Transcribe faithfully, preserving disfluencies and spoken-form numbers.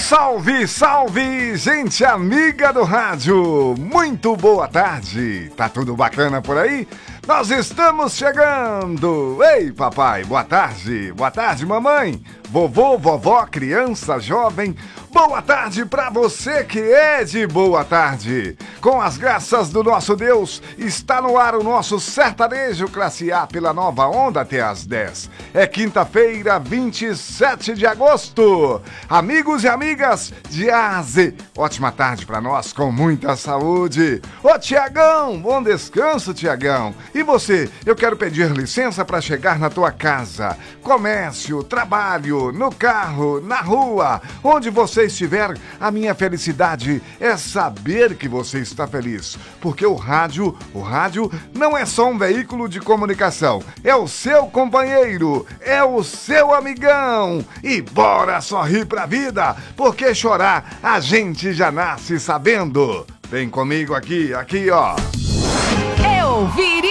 Salve, salve, gente amiga do rádio! Muito boa tarde! Tá tudo bacana por aí? Nós estamos chegando! Ei, papai, boa tarde! Boa tarde, mamãe! Vovô, vovó, criança, jovem, boa tarde pra você que é de boa tarde! Com as graças do nosso Deus, está no ar o nosso sertanejo classe A pela Nova Onda até às dez. É quinta-feira, vinte e sete de agosto. Amigos e amigas de A a Z, ótima tarde pra nós, com muita saúde. Ô Tiagão, bom descanso, Tiagão. E você, eu quero pedir licença para chegar na tua casa, comércio, trabalho, no carro, na rua, onde você estiver. A minha felicidade é saber que você está feliz, porque o rádio, o rádio não é só um veículo de comunicação, é o seu companheiro, é o seu amigão. E bora sorrir pra vida, porque chorar a gente já nasce sabendo. Vem comigo aqui, aqui ó. Eu virei